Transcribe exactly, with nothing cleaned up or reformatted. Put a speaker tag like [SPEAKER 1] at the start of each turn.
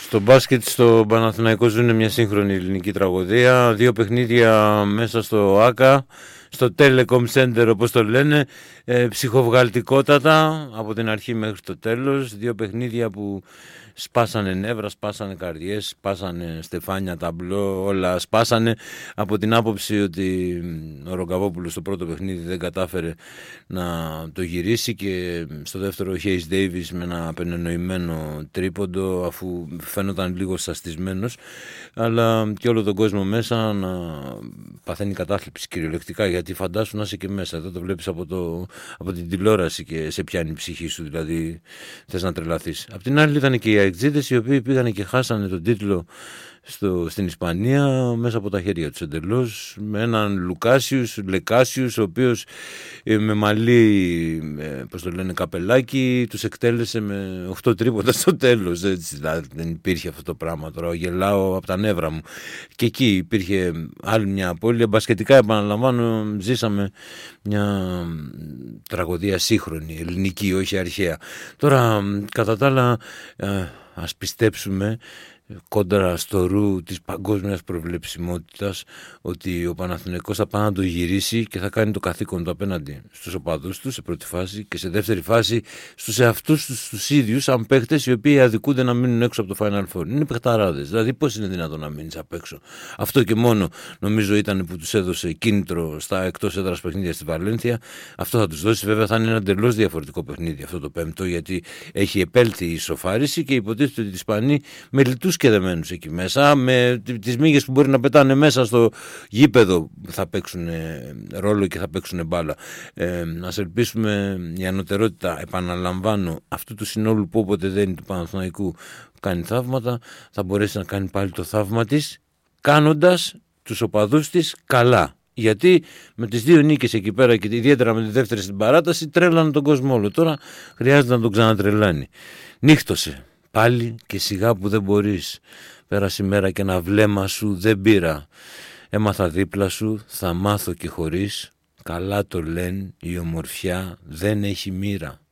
[SPEAKER 1] Στο μπάσκετ στο Παναθηναϊκό ζουν μια σύγχρονη ελληνική τραγωδία. Δύο παιχνίδια μέσα στο ΆΚΑ, στο Telecom Center όπως το λένε, ε, ψυχοβγαλτικότατα από την αρχή μέχρι το τέλος. Δύο παιχνίδια που σπάσανε νεύρα, σπάσανε καρδιές, σπάσανε στεφάνια, ταμπλό, όλα σπάσανε από την άποψη ότι ο Ρογκαβόπουλος στο πρώτο παιχνίδι δεν κατάφερε να το γυρίσει και στο δεύτερο ο Hayes Davis με ένα απενενοημένο τρίποντο, αφού φαίνονταν λίγο σαστισμένος, αλλά και όλο τον κόσμο μέσα να παθαίνει κατάθλιψη κυριολεκτικά, γιατί φαντάσου να είσαι και μέσα, εδώ το βλέπεις από, το, από την τηλεόραση και σε πιάνει η ψυχή σου, δηλαδή θες να τρελαθείς. Απ' την άλλη ήταν και οι αεξίδες οι οποίοι πήγανε και χάσανε τον τίτλο στο, στην Ισπανία μέσα από τα χέρια τους εντελώς, με έναν Λουκάσιους, Λεκάσιους, ο οποίος ε, με μαλλί, ε, πώς το λένε, καπελάκι, τους εκτέλεσε με οκτώ τρίποτα στο τέλος. Έτσι, δηλαδή, δεν υπήρχε αυτό το πράγμα τώρα, γελάω από τα νεύρα μου. Και εκεί υπήρχε άλλη μια απώλεια. Μπασκετικά, επαναλαμβάνω, ζήσαμε μια τραγωδία σύγχρονη, ελληνική, όχι αρχαία. Τώρα, κατά τα άλλα, ε, ας πιστέψουμε κόντρα στο ρου της παγκόσμιας προβλεψιμότητας ότι ο Παναθηναϊκός θα πάει να το γυρίσει και θα κάνει το καθήκον του απέναντι στους οπαδούς του σε πρώτη φάση και σε δεύτερη φάση στους εαυτούς τους τους ίδιους σαν παίχτες οι οποίοι αδικούνται να μείνουν έξω από το Final Four. Είναι παιχταράδες, δηλαδή πώς είναι δυνατόν να μείνεις απ' έξω? Αυτό και μόνο νομίζω ήταν που τους έδωσε κίνητρο στα εκτός έδρας παιχνίδια στη Βαλένθια. Αυτό θα τους δώσει, βέβαια θα είναι ένα εντελώς διαφορετικό παιχνίδι αυτό το πέμπτο, γιατί έχει επέλθει η ισοφάριση και υποτίθεται ότι οι Ισπανοί με λιτούς και δεμένους εκεί μέσα, με τις μύγες που μπορεί να πετάνε μέσα στο γήπεδο θα παίξουν ρόλο και θα παίξουν μπάλα. Ε, ας ελπίσουμε η ανωτερότητα, επαναλαμβάνω, αυτού του συνόλου που όποτε δεν είναι του Παναθηναϊκού κάνει θαύματα, θα μπορέσει να κάνει πάλι το θαύμα της, κάνοντας τους οπαδούς της καλά. Γιατί με τις δύο νίκες εκεί πέρα και ιδιαίτερα με τη δεύτερη στην παράταση τρέλανε τον κόσμο όλο. Τώρα χρειάζεται να τον ξανατρελάνει. Νύχτωσε πάλι και σιγά που δεν μπορείς. Πέρασε η μέρα και ένα βλέμμα σου δεν πήρα. Έμαθα δίπλα σου, θα μάθω και χωρίς. Καλά το λένε, η ομορφιά δεν έχει μοίρα.